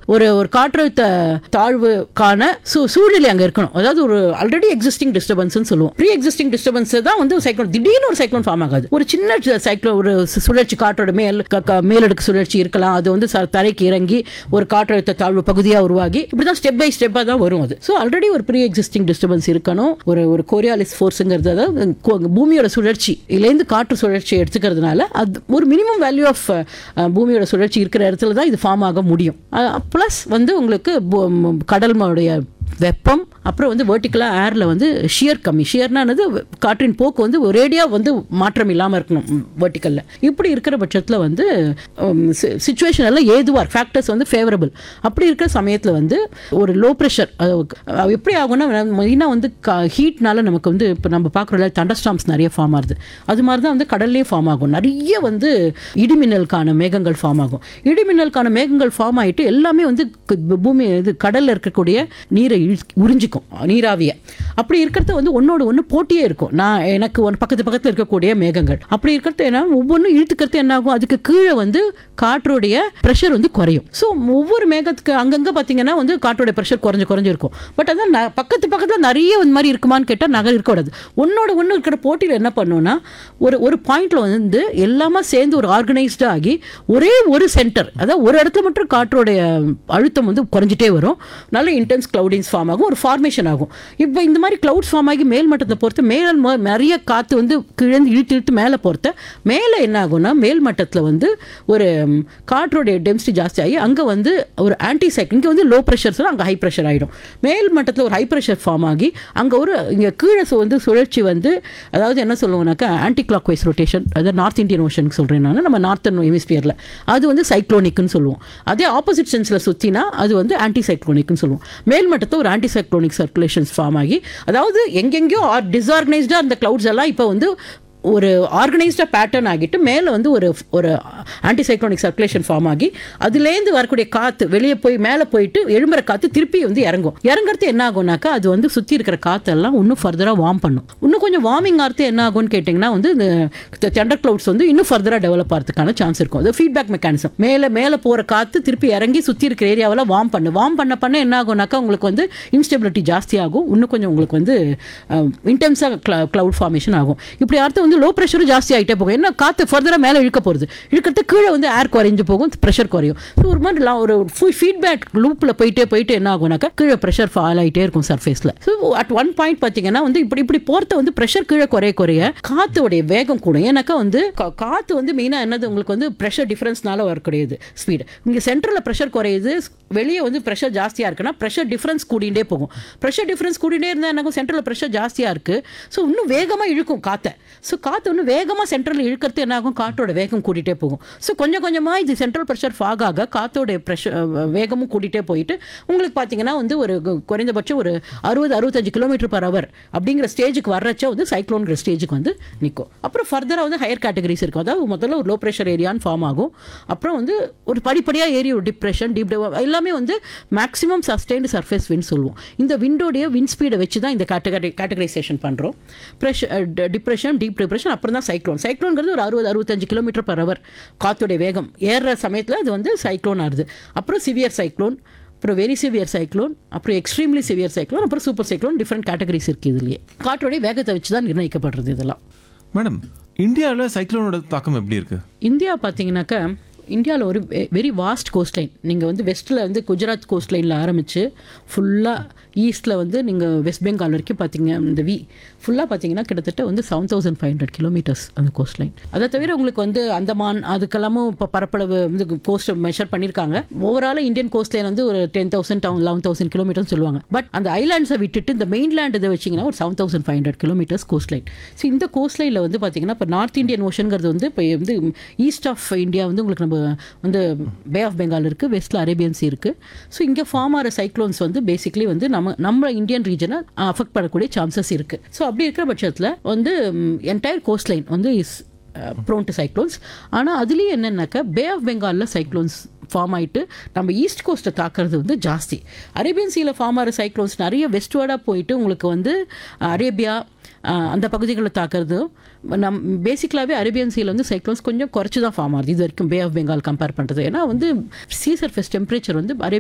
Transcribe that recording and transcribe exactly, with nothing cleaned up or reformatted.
ஒரு ஒரு காற்றழுத்த தாழ்வுக்கான சூழ்நிலை அங்கே இருக்கணும். அதாவது ஒரு ஆல்ரெடி எக்ஸிஸ்டிங் டிஸ்டர்பன்ஸ் சொல்லுவோம். ப்ரீ எக்ஸிஸ்டிங் டிஸ்டர்பன்ஸ் தான் வந்து சைக்ளோன். திடீர்னு ஒரு சைக்ளோன் ஃபார்ம் ஆகாது. ஒரு சின்ன சைக்ளோன், ஒரு சுழற்சி, காற்றோட மேல் மேலடுக்கு சுழற்சி இருக்கலாம். அது வந்து தரைக்கு இறங்கி ஒரு காற்றழுத்த தாழ்வு பகுதியாக உருவாகி இப்படிதான் ஸ்டெப் பை ஸ்டெப்பாக தான் வரும். அது ஸோ ஆல்ரெடி ஒரு ப்ரீ எக்ஸிஸ்டிங் டிஸ்டர்பன்ஸ் இருக்கணும். ஒரு ஒரு கோரியாலிஸ் ஃபோர்ஸுங்கிறது, அதாவது பூமியோட சுழற்சி இலேருந்து காற்று சுழற்சி எடுத்துக்கிறதுனால அது ஒரு மினிமம் வேல்யூ ஆஃப் பூமியோட சுழற்சி இருக்கிற இடத்துல தான் இது ஃபார்ம் ஆக முடியும். ப்ளஸ் வந்து உங்களுக்கு கடல்மோடைய வெப்பம், அப்புறம் வந்து வெர்டிக்கலாக ஏரில் வந்து ஷியர் கம்மி. ஷியர்னானது காற்றின் போக்கு வந்து ஒரேடியாக வந்து மாற்றம் இல்லாமல் இருக்கணும் வெர்டிக்கலில். இப்படி இருக்கிற பட்சத்தில் வந்து சிச்சுவேஷன் எல்லாம் ஏதுவாக ஃபேக்டர்ஸ் வந்து ஃபேவரபிள். அப்படி இருக்கிற சமயத்தில் வந்து ஒரு லோ ப்ரெஷர் எப்படி ஆகும்னா, மெயினாக வந்து ஹீட்னால நமக்கு வந்து இப்போ நம்ம பார்க்குறோம்ல தண்டர்ஸ்டார்ம்ஸ் நிறைய ஃபார்ம் ஆகுது. அது மாதிரி தான் வந்து கடல்லே ஃபார்ம் ஆகும். நிறைய வந்து இடிமின்னலுக்கான மேகங்கள் ஃபார்ம் ஆகும். இடிமின்னலுக்கான மேகங்கள் ஃபார்ம் ஆகிட்டு எல்லாமே வந்து பூமி இது கடலில் இருக்கக்கூடிய நீரை உறிஞ்சிக்கும், நீராவிய. அப்படி இருக்கிறத வந்து ஒன்னோட ஒன்று போட்டியே இருக்கும். நான் எனக்கு ஒன்று பக்கத்து பக்கத்தில் இருக்கக்கூடிய மேகங்கள் அப்படி இருக்கிறது என்ன, ஒவ்வொன்றும் இழுத்துக்கிறது என்ன ஆகும், அதுக்கு கீழே வந்து காற்றுடைய ப்ரெஷர் வந்து குறையும். ஸோ ஒவ்வொரு மேகத்துக்கு அங்கங்கே பார்த்தீங்கன்னா வந்து காற்றுடைய ப்ரெஷர் குறைஞ்சு குறைஞ்சு இருக்கும். பட் அதான் பக்கத்து பக்கத்தில் நிறைய இந்த மாதிரி இருக்குமான்னு கேட்டால் நகர் இருக்கக்கூடாது. ஒன்னோட ஒன்று இருக்கிற போட்டியில் என்ன பண்ணுன்னா, ஒரு ஒரு பாயிண்ட்ல வந்து எல்லாமே சேர்ந்து ஒரு ஆர்கனைஸ்டாக ஆகி ஒரே ஒரு சென்டர், அதாவது ஒரு இடத்துல மட்டும் காற்றுடைய அழுத்தம் வந்து குறைஞ்சிட்டே வரும். நல்ல இன்டென்ஸ் கிளவுடிங்ஸ் ஃபார்ம் ஆகும், ஒரு ஃபார்மேஷன் ஆகும். இப்போ இந்த மாதிரி கிளவுட்ஸ் ஃபார்ம் ஆகி மேல் மட்டத்தை பொறுத்து மேலே நிறைய காற்று வந்து கிழந்து இழுத்து இழுத்து மேலே பொறுத்த மேலே என்ன ஆகும்னா, மேல் மட்டத்தில் வந்து ஒரு காற்றுடைய டென்சிட்டி ஜாஸ்தி ஆகி அங்கே வந்து ஒரு ஆன்டி சைக்ளோன், இங்கே வந்து லோ ப்ரெஷர் சொல்ல அங்கே ஹை ப்ரெஷர் ஆகிடும். மேல் மட்டத்தில் ஒரு ஹை ப்ரெஷர் ஃபார்ம் ஆகி அங்கே ஒரு இங்கே கீழே வந்து சுழற்சி வந்து, அதாவது என்ன சொல்லுவோம்னாக்கா ஆன்டி கிளாக் வைஸ் ரொட்டேஷன், அதாவது நார்த் இந்தியன் ஓஷனுக்கு சொல்கிறேன் நான், நம்ம நார்த்தன் ஹெமிஸ்பியரில் அது வந்து சைக்ளோனிக்னு சொல்லுவோம். அதே ஆப்போசிட் சென்ஸில் சுற்றினா அது வந்து ஆன்டி சைக்ளோனிக்னு சொல்லுவோம். மேல் மட்டத்தை ஒரு ஆன்டி சைக்ளோனிக் சர்க்குலேஷன்ஸ் ஃபார்ம் ஆகி, அதாவது எங்கெங்கேயோ டிஸ்ஆர்கனைஸ்டாக அந்த கிளவுட்ஸ் எல்லாம் இப்போ வந்து ஒரு ஆர்கனைஸ்டாக பேட்டர்ன் ஆகிட்டு மேலே வந்து ஒரு ஒரு ஆன்டிசைக்ளோனிக் சர்க்குலேஷன் ஃபார்ம் ஆகி அதுலேருந்து வரக்கூடிய காற்று வெளியே போய் மேலே போயிட்டு எழும்புற காற்று திருப்பி வந்து இறங்கும். இறங்குறது என்ன ஆகும்னாக்கா, அது வந்து சுற்றி இருக்கிற காற்றெல்லாம் இன்னும் ஃபர்தராக வார்ம் பண்ணும். இன்னும் கொஞ்சம் வார்மிங் ஆகிறது என்ன ஆகும்னு கேட்டிங்கன்னா வந்து இந்த தண்டர் கிளவுட்ஸ் வந்து இன்னும் ஃபர்தராக டெவலப் ஆகிறதுக்கான சான்ஸ் இருக்கும். அது ஃபீட்பேக் மெக்கானிசம். மேலே மேலே போகிற காற்று திருப்பி இறங்கி சுற்றி இருக்கிற ஏரியாவில் வார்ம் பண்ணு வார்ம் பண்ண பண்ண என்ன ஆகும்னாக்கா, உங்களுக்கு வந்து இன்ஸ்டெபிலிட்டி ஜாஸ்தி ஆகும். இன்னும் கொஞ்சம் உங்களுக்கு வந்து இன்டென்ஸாக கிளவுட் ஃபார்மேஷன் ஆகும். இப்படி அடுத்து வந்து லோ ப்ரெஷரும் ஜாஸ்தி ஆகிட்டே போகும். ஏன்னா காற்று ஃபர்தராக மேலே இழுக்க போகிறது, இழுக்கிறது கீழே வந்து ஏர் குறைஞ்சு போகும், ப்ரெஷர் குறையும். ஸோ ஒரு மாதிரி ஒரு ஃபீட்பேக் லூப்பில் போயிட்டே போயிட்டு என்ன ஆகும்னாக்கா, கீழே ப்ரெஷர் ஃபால் ஆகிட்டே இருக்கும் சர்ஃபேஸில். ஸோ அட் ஒன் பாயிண்ட் பார்த்தீங்கன்னா வந்து இப்படி இப்படி போகிறத வந்து ப்ரெஷர் கீழே குறைய குறைய காற்றுடைய வேகம் கூடும். ஏன்னாக்கா வந்து காற்று வந்து மெயினாக என்னது, உங்களுக்கு வந்து ப்ரெஷர் டிஃப்ரென்ஸ்னால வரக்கூடியது ஸ்பீடு. இங்கே சென்டரில் ப்ரெஷர் குறையுது, வெளியே வந்து ப்ரெஷர் ஜாஸ்தியாக இருக்குன்னா ப்ரெஷர் டிஃப்ரென்ஸ் கூடிகிட்டே போகும். ப்ரெஷர் டிஃப்ரென்ஸ் கூடிகிட்டே இருந்தால் என்ன, சென்டரில் ப்ரெஷர் ஜாஸ்தியாக இருக்குது, ஸோ இன்னும் வேகமாக இழுக்கும் காற்றை. ஸோ காற்று ஒன்று வேகமாக சென்ட்ரலில் இழுக்கிறது என்ன ஆகும், காற்றோட வேகம் கூட்டிகிட்டே போகும். ஸோ கொஞ்சம் கொஞ்சமாக இது சென்ட்ரல் ப்ரெஷர் ஃபாக் ஆக காற்றோடைய ப்ரெஷர் வேகமும் கூட்டிகிட்டே போயிட்டு உங்களுக்கு பார்த்தீங்கன்னா வந்து ஒரு குறைந்தபட்சம் ஒரு அறுபது அறுபத்தஞ்சு கிலோமீட்டர் பர் அவர் அப்படிங்கிற ஸ்டேஜுக்கு வர்றச்ச வந்து சைக்ளோன்கிற ஸ்டேஜுக்கு வந்து நிற்கும். அப்புறம் ஃபர்தராக வந்து ஹையர் கேட்டகரிஸ் இருக்கும். அதாவது முதல்ல ஒரு லோ ப்ரெஷர் ஏரியான்னு ஃபார்ம் ஆகும். அப்புறம் வந்து ஒரு படிப்படியாக ஏறி ஒரு டிப்ரெஷன் டீப் எல்லாமே வந்து மேக்ஸிமம் சஸ்டெயின்டு சர்ஃபேஸ் விண்ட் சொல்லுவோம். இந்த விண்டோடைய விண்ட் ஸ்பீடை வச்சு தான் இந்த கேட்டகரி கேட்டகரைசேஷன் பண்ணுறோம். ப்ரெஷர் டிப்ரெஷன் டீப் டிப்ரெஷன் அப்புறம் தான் சைக்ளோன். சைக்ளோன்கிறது ஒரு அறுபது அறுபத்தஞ்சு கிலோமீட்டர் பர் அவர் காற்றுடைய வேகம் ஏறுற சமயத்தில் அது வந்து சைக்ளோன் ஆகுது. அப்புறம் சிவியர் சைக்ளோன், அப்புறம் வெரி சிவியர் சைக்ளோன், அப்புறம் எக்ஸ்ட்ரீம்லி சிவியர் சைக்ளோன், அப்புறம் சூப்பர் சைக்ளோன், டிஃப்ரெண்ட் கேட்டகரிஸ் இருக்குது. இதுலேயே காற்றோடைய வேகத்தை வச்சு தான் நிர்ணயிக்கப்படுறது இதெல்லாம். மேடம், இந்தியாவில் சைக்ளோனோட தாக்கம் எப்படி இருக்குது? இந்தியா பார்த்தீங்கன்னாக்கா, இந்தியாவில் ஒரு வெரி வாஸ்ட் கோஸ்ட் லைன். நீங்கள் வந்து வெஸ்ட்டில் வந்து குஜராத் கோஸ்ட் லைனில் ஆரம்பித்து ஃபுல்லாக ஈஸ்ட்டில் வந்து நீங்கள் வெஸ்ட் பெங்கால் வரைக்கும் பார்த்தீங்க, இந்த வி ஃபுல்லாக பார்த்தீங்கன்னா கிட்டத்தட்ட வந்து seven thousand five hundred kilometres அந்த கோஸ்ட் லைன். அதை தவிர உங்களுக்கு வந்து அந்தமான் அதுக்கெல்லாமும் இப்போ பரப்பளவு வந்து கோஸ்ட்டை மெஷர் பண்ணியிருக்காங்க. ஓவரால் இந்தியன் கோஸ்ட் லைன் வந்து ஒரு ten thousand eleven thousand kilometres சொல்லுவாங்க. பட் அந்த ஐலாண்ட்ஸை விட்டுட்டு இந்த மெயின்லேண்ட் இதை வச்சிங்கன்னா ஒரு seven thousand five hundred kilometres cost line. So இந்த கோஸ்ட் லைனில் வந்து பார்த்தீங்கன்னா இப்போ நார்த் இந்தியன் ஓஷனுங்கிறது வந்து இப்போ வந்து ஈஸ்ட் ஆஃப் இந்தியா வந்து உங்களுக்கு நம்ம வந்து பே ஆஃப் பெங்கால் இருக்குது, வெஸ்ட்டில் அரேபியன் சி இருக்குது. ஸோ இங்கே ஃபார்ம் ஆகிற சைக்ளோன்ஸ் வந்து பேசிக்லி வந்து நம்ம நம்ம இந்தியன் ரீஜனை அஃபெக்ட் பண்ணக்கூடிய சான்சஸ் இருக்குது. ஸோ அப்படி இருக்கிற பட்சத்தில் வந்து என்டையர் கோஸ்ட் லைன் வந்து இஸ் ப்ரோன் டு சைக்ளோன்ஸ். ஆனால் அதுலேயும் என்னென்னாக்கா பே ஆஃப் பெங்காலில் சைக்ளோன்ஸ் ஃபார்ம் ஆகிட்டு நம்ம ஈஸ்ட் கோஸ்ட்டை தாக்குறது வந்து ஜாஸ்தி. அரேபியன் சீயில் ஃபார்ம் ஆகிற சைக்ளோன்ஸ் நிறைய வெஸ்ட்வர்டாக போயிட்டு உங்களுக்கு வந்து அரேபியா அந்த பகுதிகளில் தாக்குறது. நம் பேசிக்கலாகவே அரேபியன் சீயில் வந்து சைக்ளோன்ஸ் கொஞ்சம் குறைச்சி தான் ஃபார்ம் ஆகுது இது வரைக்கும் பே ஆஃப் பெங்கால் கம்பேர் பண்ணுறது. ஏன்னா வந்து சீ சர்ஃபேஸ் டெம்பரேச்சர் வந்து அரேபியன்